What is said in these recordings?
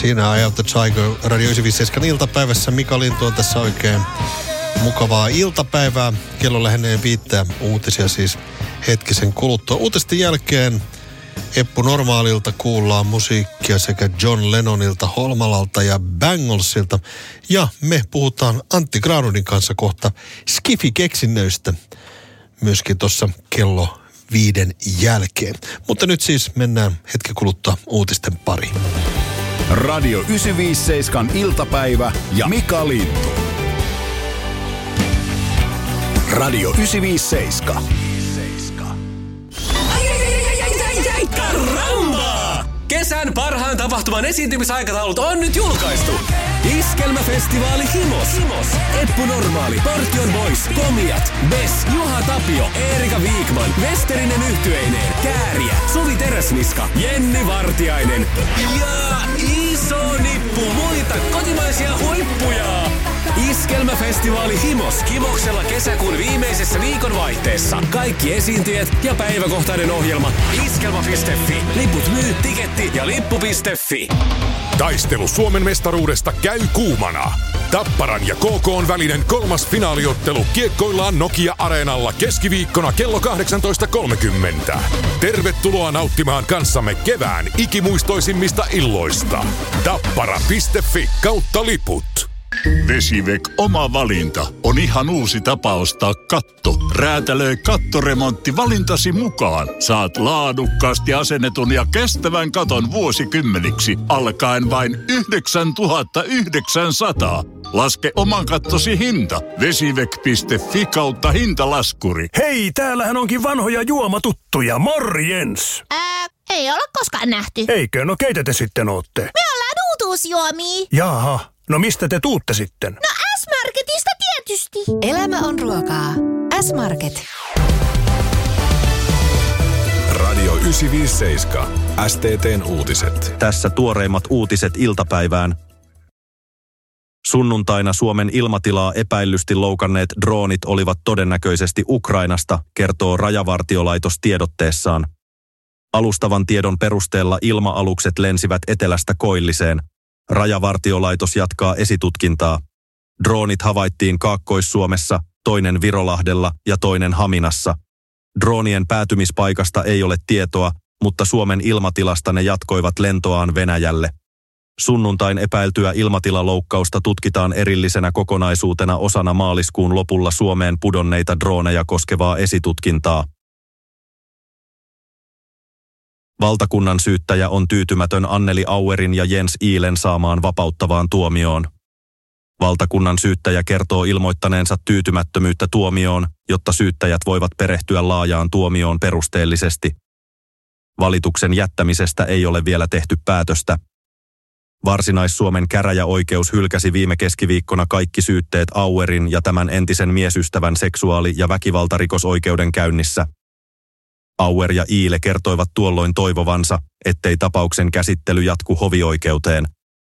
Siinä Eye of the Tiger Radio 957 iltapäivässä. Mika Lintu on tässä oikein mukavaa iltapäivää. Kello lähenee 5 uutisia siis hetkisen kuluttua. Uutisten jälkeen Eppu Normaalilta kuullaan musiikkia sekä John Lennonilta, Holmalalta ja Banglesilta. Ja me puhutaan Antti Granlundin kanssa kohta Skifi-keksinnöistä myöskin tuossa kello 5 jälkeen. Mutta nyt siis mennään hetken kuluttua uutisten pariin. Radio 957 iltapäivä ja Mika Lintu. Radio 957. Karamba! Kesän parhaan tapahtuman esiintymisaikataulut on nyt julkaistu. Iskelmäfestivaali Himos. Eppu Normaali, Portion Boys, Komiat, Bes, Juha Tapio, Eerika Viikman, Westerinen yhtyeineen, Kääriä, Suvi Teräsniska, Jenni Vartiainen ja iso nippu muita kotimaisia huippuja. Iskelmäfestivaali Himos Kimoksella kesäkuun viimeisessä viikonvaihteessa. Kaikki esiintyjät ja päiväkohtainen ohjelma iskelma.fi. Liput myy tiketti ja lippu.fi. Taistelu Suomen mestaruudesta käy kuumana. Tapparan ja KK:n välinen 3. finaaliottelu kiekkoillaan Nokia-areenalla keskiviikkona kello 18.30. Tervetuloa nauttimaan kanssamme kevään ikimuistoisimmista illoista. Tappara.fi/liput. Vesivek oma valinta on ihan uusi tapa ostaa katto. Räätälöi kattoremontti valintasi mukaan. Saat laadukkaasti asennetun ja kestävän katon vuosikymmeniksi alkaen vain 9 900. Laske oman kattosi hinta. Vesivek.fi/hintalaskuri. Hei, täällähän onkin vanhoja juomatuttuja. Morjens! Ei ole koskaan nähty. Eikö? No keitä te sitten ootte? Me ollaan uutuusjuomia. Jaha, no mistä te tuutte sitten? No S-Marketista tietysti. Elämä on ruokaa. S-Market. Radio 957. STT:n uutiset. Tässä tuoreimmat uutiset iltapäivään. Sunnuntaina Suomen ilmatilaa epäillysti loukanneet droonit olivat todennäköisesti Ukrainasta, kertoo Rajavartiolaitos tiedotteessaan. Alustavan tiedon perusteella ilma-alukset lensivät etelästä koilliseen. Rajavartiolaitos jatkaa esitutkintaa. Droonit havaittiin Kaakkois-Suomessa, toinen Virolahdella ja toinen Haminassa. Droonien päätymispaikasta ei ole tietoa, mutta Suomen ilmatilasta ne jatkoivat lentoaan Venäjälle. Sunnuntain epäiltyä ilmatilaloukkausta tutkitaan erillisenä kokonaisuutena osana maaliskuun lopulla Suomeen pudonneita drooneja koskevaa esitutkintaa. Valtakunnan syyttäjä on tyytymätön Anneli Auerin ja Jens Iilen saamaan vapauttavaan tuomioon. Valtakunnan syyttäjä kertoo ilmoittaneensa tyytymättömyyttä tuomioon, jotta syyttäjät voivat perehtyä laajaan tuomioon perusteellisesti. Valituksen jättämisestä ei ole vielä tehty päätöstä. Varsinais-Suomen käräjäoikeus hylkäsi viime keskiviikkona kaikki syytteet Auerin ja tämän entisen miesystävän seksuaali- ja väkivaltarikosoikeudenkäynnissä. Auer ja Iile kertoivat tuolloin toivovansa, ettei tapauksen käsittely jatku hovioikeuteen.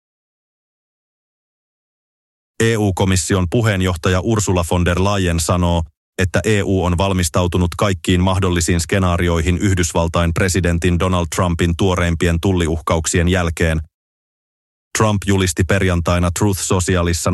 EU-komission puheenjohtaja Ursula von der Leyen sanoo, että EU on valmistautunut kaikkiin mahdollisiin skenaarioihin Yhdysvaltain presidentin Donald Trumpin tuoreimpien tulliuhkauksien jälkeen. Trump julisti perjantaina Truth Socialissa